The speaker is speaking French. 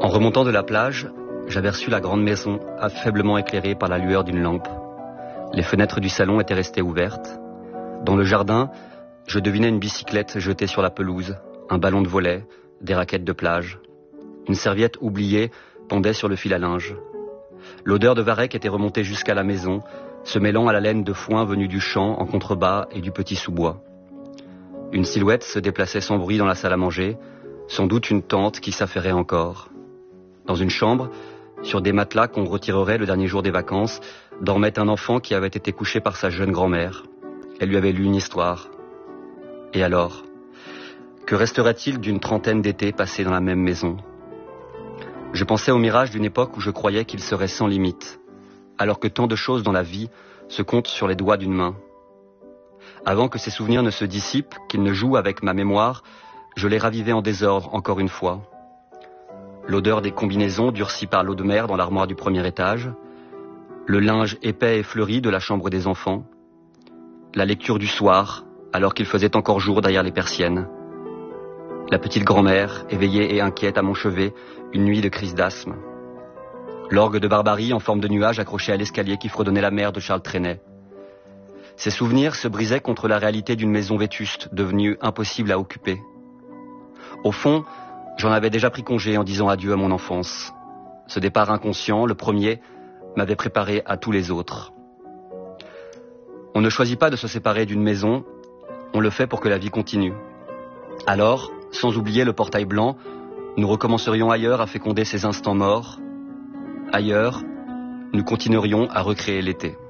En remontant de la plage, j'aperçus la grande maison faiblement éclairée par la lueur d'une lampe. Les fenêtres du salon étaient restées ouvertes. Dans le jardin, je devinais une bicyclette jetée sur la pelouse, un ballon de volley, des raquettes de plage. Une serviette oubliée pendait sur le fil à linge. L'odeur de varech était remontée jusqu'à la maison, se mêlant à la laine de foin venue du champ en contrebas et du petit sous-bois. Une silhouette se déplaçait sans bruit dans la salle à manger, sans doute une tante qui s'affairait encore. Dans une chambre, sur des matelas qu'on retirerait le dernier jour des vacances, dormait un enfant qui avait été couché par sa jeune grand-mère. Elle lui avait lu une histoire. Et alors, que resterait-il d'une trentaine d'étés passés dans la même maison ? Je pensais au mirage d'une époque où je croyais qu'il serait sans limite, alors que tant de choses dans la vie se comptent sur les doigts d'une main. Avant que ces souvenirs ne se dissipent, qu'ils ne jouent avec ma mémoire, je les ravivais en désordre encore une fois. L'odeur des combinaisons durcies par l'eau de mer dans l'armoire du premier étage, le linge épais et fleuri de la chambre des enfants, la lecture du soir, alors qu'il faisait encore jour derrière les persiennes, la petite grand-mère, éveillée et inquiète à mon chevet, une nuit de crise d'asthme, l'orgue de Barbarie en forme de nuage accroché à l'escalier qui fredonnait la mer de Charles Trenet. Ces souvenirs se brisaient contre la réalité d'une maison vétuste, devenue impossible à occuper. Au fond, j'en avais déjà pris congé en disant adieu à mon enfance. Ce départ inconscient, le premier, m'avait préparé à tous les autres. On ne choisit pas de se séparer d'une maison, on le fait pour que la vie continue. Alors, sans oublier le portail blanc, nous recommencerions ailleurs à féconder ces instants morts. Ailleurs, nous continuerions à recréer l'été.